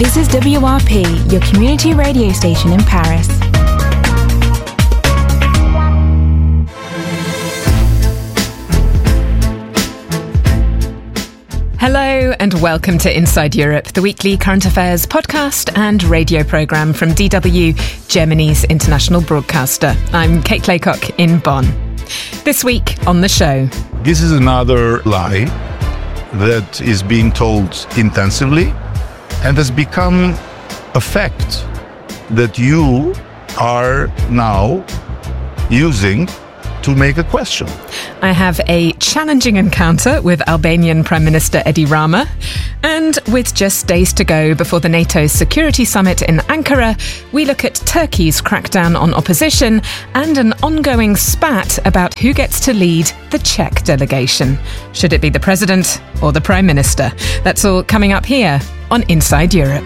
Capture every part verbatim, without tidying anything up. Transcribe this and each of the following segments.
This is W R P, your community radio station in Paris. Hello and welcome to Inside Europe, the weekly current affairs podcast and radio programme from D W, Germany's international broadcaster. I'm Kate Laycock in Bonn. This week on the show. This is another lie that is being told intensively and has become a fact that you are now using to make a question. I have a challenging encounter with Albanian Prime Minister Edi Rama, and with just days to go before the NATO Security Summit in Ankara, we look at Turkey's crackdown on opposition and an ongoing spat about who gets to lead the Czech delegation. Should it be the President or the Prime Minister? That's all coming up here on Inside Europe.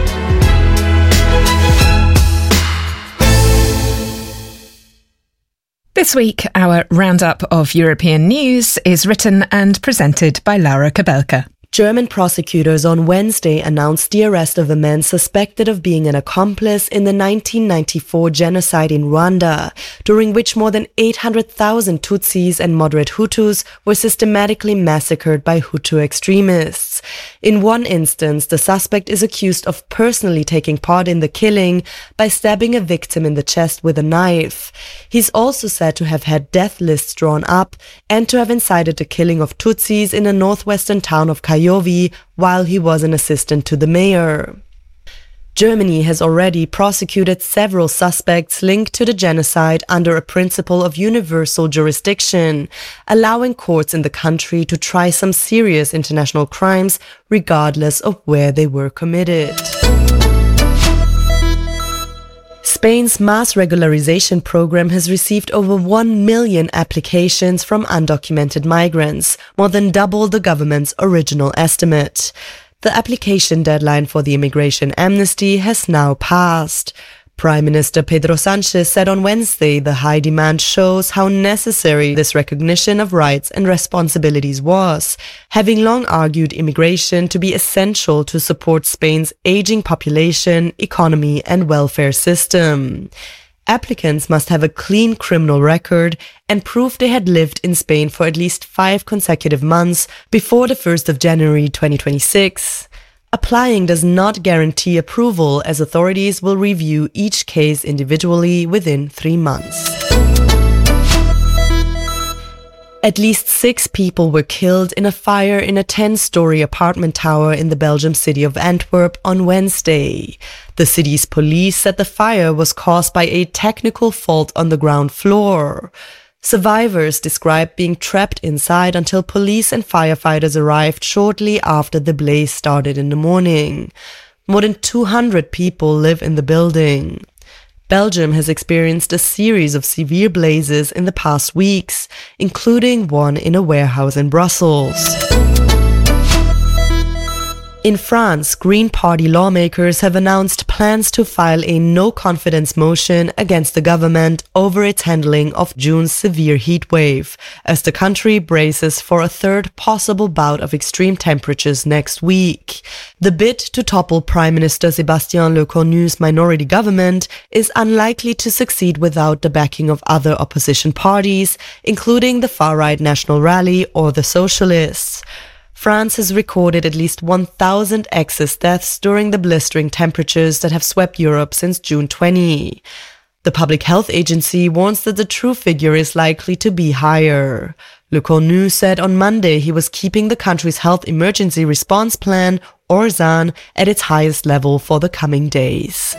This week, our roundup of European news is written and presented by Laura Kabelka. German prosecutors on Wednesday announced the arrest of a man suspected of being an accomplice in the nineteen ninety-four genocide in Rwanda, during which more than eight hundred thousand Tutsis and moderate Hutus were systematically massacred by Hutu extremists. In one instance, the suspect is accused of personally taking part in the killing by stabbing a victim in the chest with a knife. He's also said to have had death lists drawn up and to have incited the killing of Tutsis in a northwestern town of Kayovi while he was an assistant to the mayor. Germany has already prosecuted several suspects linked to the genocide under a principle of universal jurisdiction, allowing courts in the country to try some serious international crimes regardless of where they were committed. Spain's mass regularization program has received over one million applications from undocumented migrants, more than double the government's original estimate. The application deadline for the immigration amnesty has now passed. Prime Minister Pedro Sánchez said on Wednesday the high demand shows how necessary this recognition of rights and responsibilities was, having long argued immigration to be essential to support Spain's aging population, economy and welfare system. Applicants must have a clean criminal record and prove they had lived in Spain for at least five consecutive months before the first of January twenty twenty-six. Applying does not guarantee approval, as authorities will review each case individually within three months. At least six people were killed in a fire in a ten-story apartment tower in the Belgian city of Antwerp on Wednesday. The city's police said the fire was caused by a technical fault on the ground floor. Survivors described being trapped inside until police and firefighters arrived shortly after the blaze started in the morning. More than two hundred people live in the building. Belgium has experienced a series of severe blazes in the past weeks, including one in a warehouse in Brussels. In France, Green Party lawmakers have announced plans to file a no-confidence motion against the government over its handling of June's severe heat wave, as the country braces for a third possible bout of extreme temperatures next week. The bid to topple Prime Minister Sébastien Lecornu's minority government is unlikely to succeed without the backing of other opposition parties, including the far-right National Rally or the Socialists. France has recorded at least one thousand excess deaths during the blistering temperatures that have swept Europe since June twentieth. The Public Health Agency warns that the true figure is likely to be higher. Lecornu said on Monday he was keeping the country's Health Emergency Response Plan, or Z A N, at its highest level for the coming days.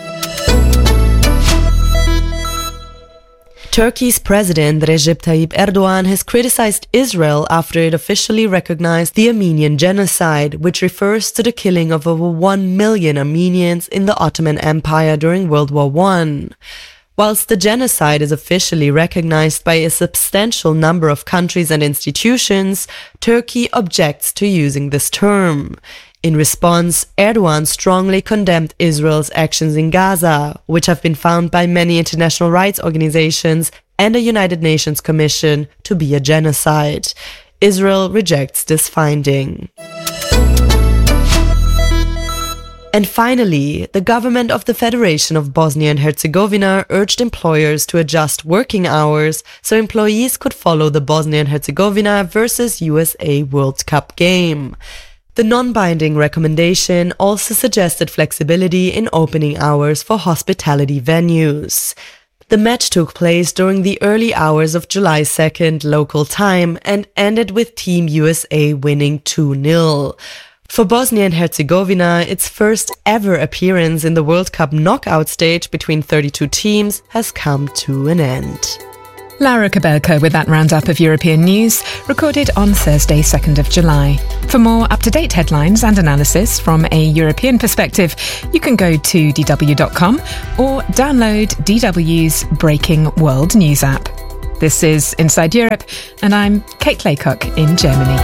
Turkey's President Recep Tayyip Erdogan has criticized Israel after it officially recognized the Armenian genocide, which refers to the killing of over one million Armenians in the Ottoman Empire during World War One. Whilst the genocide is officially recognized by a substantial number of countries and institutions, Turkey objects to using this term. In response, Erdogan strongly condemned Israel's actions in Gaza, which have been found by many international rights organizations and a United Nations Commission to be a genocide. Israel rejects this finding. And finally, the government of the Federation of Bosnia and Herzegovina urged employers to adjust working hours so employees could follow the Bosnia and Herzegovina versus U S A World Cup game. The non-binding recommendation also suggested flexibility in opening hours for hospitality venues. The match took place during the early hours of July second local time and ended with Team U S A winning two nil. For Bosnia and Herzegovina, its first ever appearance in the World Cup knockout stage between thirty-two teams has come to an end. Laura Kabelka with that roundup of European news, recorded on Thursday, second of July. For more up-to-date headlines and analysis from a European perspective, you can go to d w dot com or download D W's Breaking World News app. This is Inside Europe, and I'm Kate Laycock in Germany.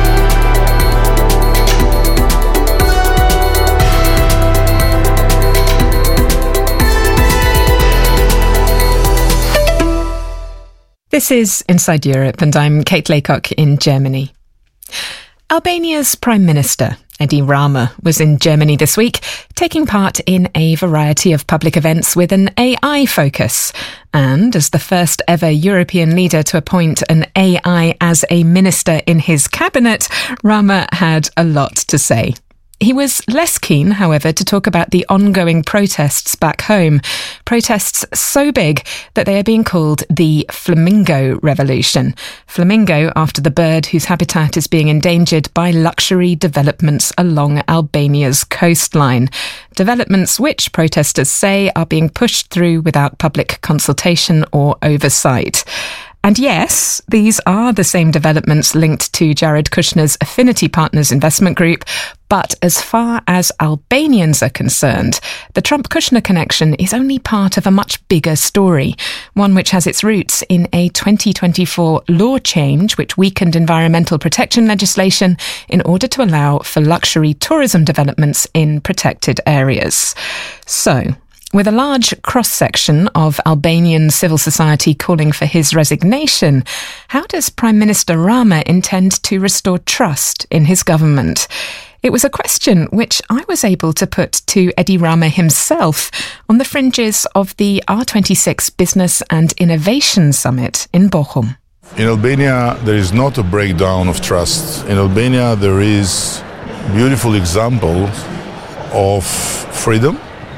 This is Inside Europe, and I'm Kate Laycock in Germany. Albania's Prime Minister, Edi Rama, was in Germany this week, taking part in a variety of public events with an A I focus. And as the first ever European leader to appoint an A I as a minister in his cabinet, Rama had a lot to say. He was less keen, however, to talk about the ongoing protests back home. Protests so big that they are being called the Flamingo Revolution. Flamingo after the bird whose habitat is being endangered by luxury developments along Albania's coastline. Developments which protesters say are being pushed through without public consultation or oversight. And yes, these are the same developments linked to Jared Kushner's Affinity Partners investment group, but as far as Albanians are concerned, the Trump-Kushner connection is only part of a much bigger story, one which has its roots in a twenty twenty-four law change which weakened environmental protection legislation in order to allow for luxury tourism developments in protected areas. So, with a large cross-section of Albanian civil society calling for his resignation, how does Prime Minister Rama intend to restore trust in his government? It was a question which I was able to put to Edi Rama himself on the fringes of the R twenty-six Business and Innovation Summit in Bochum. In Albania, there is not a breakdown of trust. In Albania, there is beautiful example of freedom,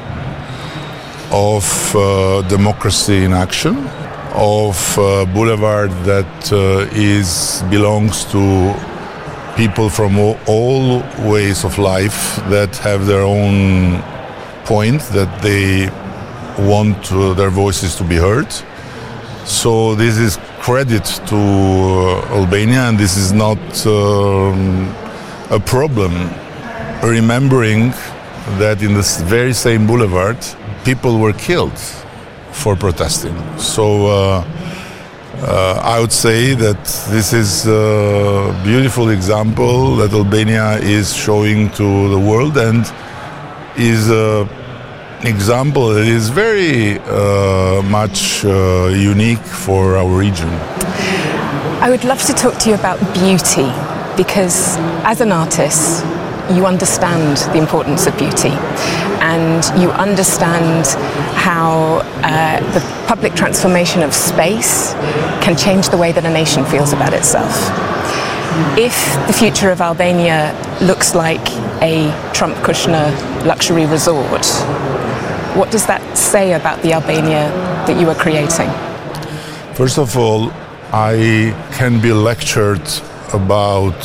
of uh, democracy in action, of uh, boulevard that uh, is belongs to people from all, all ways of life that have their own point, that they want uh, their voices to be heard. So this is credit to uh, Albania, and this is not um, a problem. Remembering that in this very same boulevard, people were killed for protesting. So uh, uh, I would say that this is a beautiful example that Albania is showing to the world, and is an example that is very uh, much uh, unique for our region. I would love to talk to you about beauty, because as an artist, you understand the importance of beauty, and you understand how uh, the public transformation of space can change the way that a nation feels about itself. If the future of Albania looks like a Trump-Kushner luxury resort, what does that say about the Albania that you are creating? First of all, I can be lectured about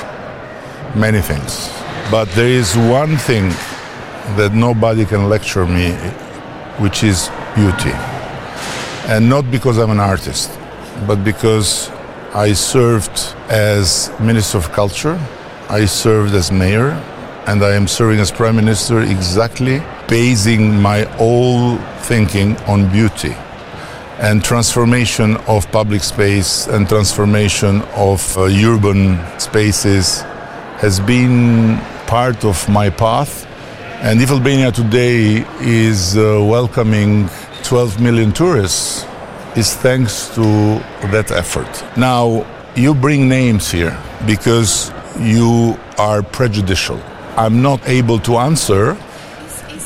many things. But there is one thing that nobody can lecture me, which is beauty. And not because I'm an artist, but because I served as Minister of Culture, I served as mayor, and I am serving as Prime Minister, exactly basing my whole thinking on beauty and transformation of public space and transformation of uh, urban spaces has been part of my path. And if Albania today is uh, welcoming twelve million tourists, is thanks to that effort. Now, you bring names here because you are prejudicial. I'm not able to answer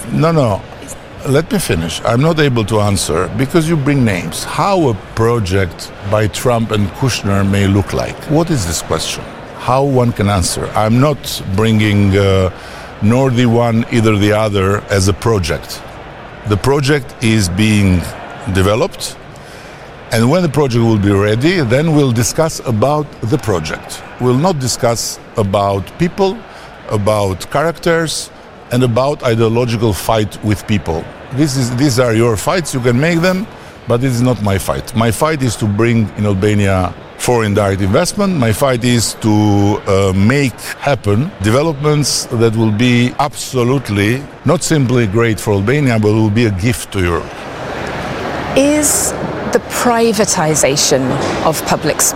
No, no. Let me finish. I'm not able to answer because you bring names. How a project by Trump and Kushner may look like. What is this question? How one can answer? I'm not bringing uh, nor the one, either the other as a project. The project is being developed, and when the project will be ready, then we'll discuss about the project. We'll not discuss about people, about characters, and about ideological fight with people. This is, these are your fights, you can make them, but this is not my fight. My fight is to bring in Albania foreign direct investment. My fight is to uh, make happen developments that will be absolutely, not simply great for Albania, but will be a gift to Europe. Is the privatization of public